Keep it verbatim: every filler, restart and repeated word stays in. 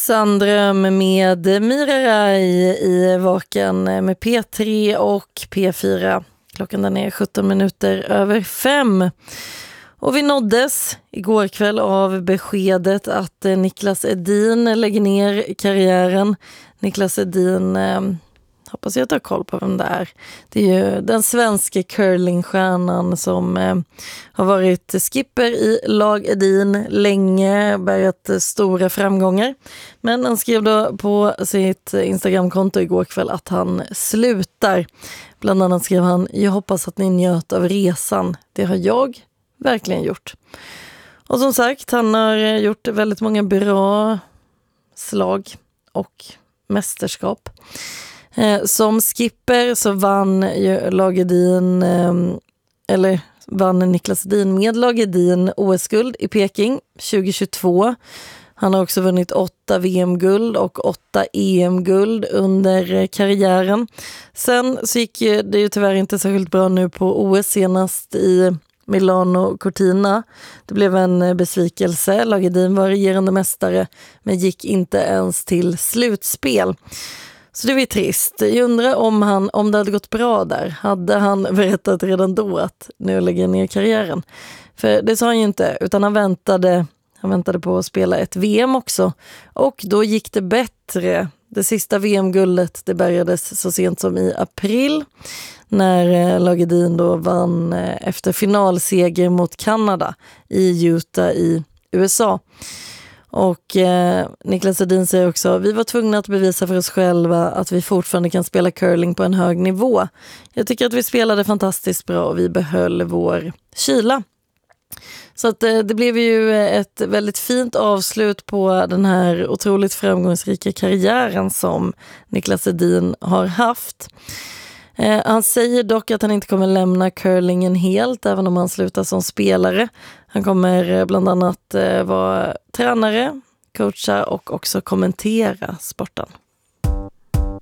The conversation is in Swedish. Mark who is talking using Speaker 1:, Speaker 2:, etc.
Speaker 1: Sandröm med Mira Rai i Vaken med P tre och P fyra. Klockan den är sjutton minuter över fem. Och vi nåddes igår kväll av beskedet att Niklas Edin lägger ner karriären. Niklas Edin, eh, hoppas jag tar koll på vem det är. Det är ju den svenska curlingstjärnan som eh, har varit skipper i lag Edin länge, bärgat stora framgångar. Men han skrev då på sitt Instagramkonto igår kväll att han slutar. Bland annat skrev han: jag hoppas att ni njöt av resan. Det har jag verkligen gjort. Och som sagt, han har gjort väldigt många bra slag och mästerskap. Eh, som skipper så vann ju lag Edin, eh, eller vann Niklas Edin med lag Edin O S-guld i Peking tjugohundratjugotvå. Han har också vunnit åtta V M-guld och åtta E M-guld under karriären. Sen så gick det ju tyvärr inte särskilt bra nu på O S, senast i Milano Cortina. Det blev en besvikelse. Lag Edin var regerande mästare men gick inte ens till slutspel. Så det var ju trist. Jag undrar om, han, om det hade gått bra där. Hade han berättat redan då att nu lägger ner karriären? För det sa han ju inte, utan han väntade, han väntade på att spela ett V M också. Och då gick det bättre. Det sista V M-guldet det bärgades så sent som i april. När lag Edin då vann efter finalseger mot Kanada i Utah i U S A. Och eh, Niklas Edin säger också: vi var tvungna att bevisa för oss själva att vi fortfarande kan spela curling på en hög nivå. Jag tycker att vi spelade fantastiskt bra och vi behöll vår kyla. Så att eh, det blev ju ett väldigt fint avslut på den här otroligt framgångsrika karriären som Niklas Edin har haft. Eh, han säger dock att han inte kommer lämna curlingen helt, även om han slutar som spelare. Han kommer bland annat eh, vara tränare, coacha och också kommentera sporten.